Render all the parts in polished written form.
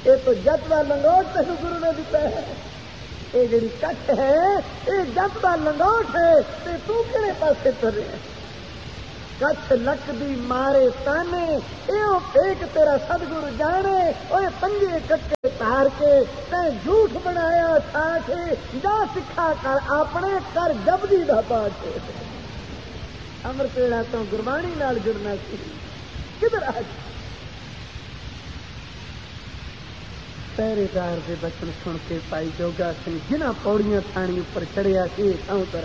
یہ تو جت کا لنگوٹ تین گرو نے دیتا ہے. یہ جڑی کچھ ہے یہ جت کا لنگوٹ ہے. تو کہڑے پاسے تر رہے ہیں؟ کچھ لک دی مارے تانے ایک تیرا سدگور جانے. وہ پنجے کٹے تار کے تین جھوٹ بنایا تھا کے جا سکھا کر اپنے کر جبدی دا پاٹ. امر پیڑا تو گربانی نال جڑنا سی کدھر آ پہرے دار کے بچن سن کے پائی جوگا سنگھ جنہ پوڑیاں تھانی اوپر چڑھیا سی تھاؤں کر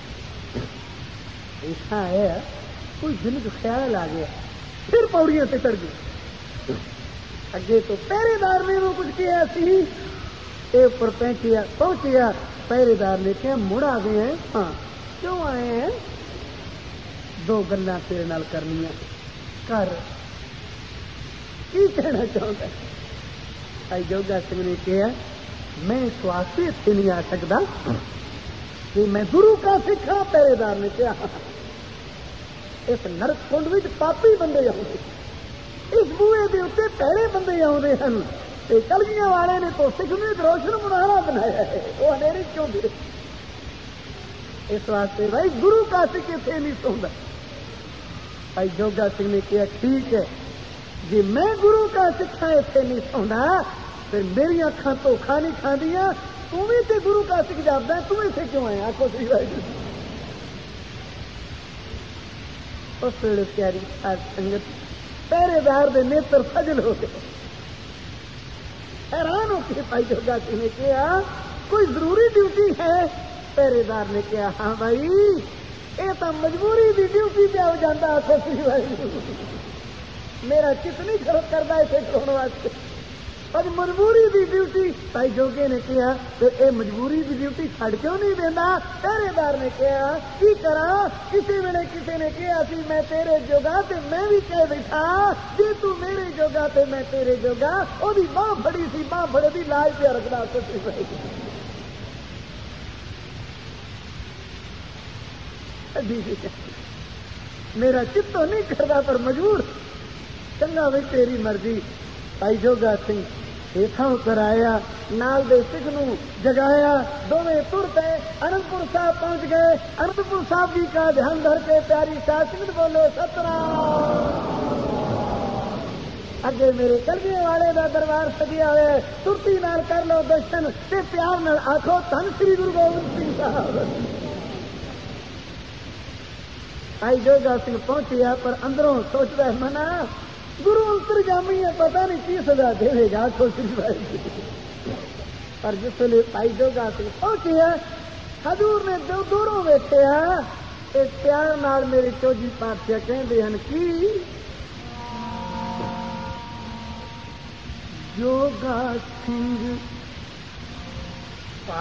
ایسا ہے کوئی دل کو خیال آ گیا پھر پوڑیاں سے چڑھ گئی. اگے تو پہرے دار نے وہ کچھ کیا سی اے اوپر پہنچیا. پہرے دار نے کہا مڑ آ گئے ہیں. ہاں کیوں آئے ہیں؟ دو گلاں تیرے نال کرنیاں کر. کی کہنا چاہتا ہے؟ بھائی جوگا سنگھ نے کہا میں اس واسطے اتنے نہیں آ سکتا کہ میں گرو کا سکھ ہاں. پہرے دار نے کہا اس نرک کنڈ میں پاپی بندے آتے اس بوئے کے اتنے پہلے بندے آتے ہیں. کلگیاں والے نے تو سکھ میں روشن منارا بنایا ہے وہ اندھیری کیوں دے. اس واسطے بھائی گرو کا سکھ اتنے نہیں سوندا. بھائی جوگا سنگھ نے کہا ٹھیک ہے جی میں گرو کا سکھا اتنے نہیں سوندا پھر میری اکھاں دھوکھا نہیں کھاندیاں. تم بھی تے گرو کا سکھ جاپدا تم اتنے کیوں آیا؟ آخو سی بھائی اس ویلے پیاری سنگت پہرے دار دے نیتر سجل ہو گئے. حیران ہو کے بھائی جوگا سنگھ نے کہا کوئی ضروری ڈیوٹی ہے؟ پہرے دار نے کہا ہاں بھائی یہ تو مجبوری دی ڈیوٹی پہ آ جانا. آخو سی بھائی میرا کتنی خرچ کرتا اسے کھڑونے واسطے اب مجبوری دی ڈیوٹی. بھائی جوگے نے کہا کہ اے مجبوری دی ڈیوٹی چھڑ کیوں نہیں دینا؟ پہرے دار نے کہا کی کرا کسی ویلے کسی نے کہا سی میں تیرے جوگا تے میں بھی کہہ بیٹھا جی تو میرے جوگا تے میں تیرے جوگا. وہ باہ فڑی سی باہ فڑے دی لاج پہ رکھنا سی بھائی. میرا چتو نہیں کرتا پر مجبور چنگا بھی تیری مرضی. بھائی جوگا سنگھ اتوں کرایا نال دے سکھ نو جگایا. دونوں تر پے انندپور صاحب پہنچ گئے. انندپور صاحب جی کا دھیان دھر کے پیاری شاہ سنگھ بولے ستنام. اگے میرے کلگیاں والے دا دربار سجیا ہوئے ترتی نال کر لو درشن تے پیار نال آخو دھن سری گرو گوبند سنگھ صاحب. بھائی جوگا سنگھ پہنچیا پر اندروں سوچتا ہے منا گرو انتر جامی ہے پتہ نہیں کی سزا دے گا. بھائی پر جس ویلے بھائی جوگا سنگھ پہنچیا حضور نے دو دوروں ویٹیا پیار نال میرے چوجی پادشاہ کہندے ہیں کی جوگا سنگھ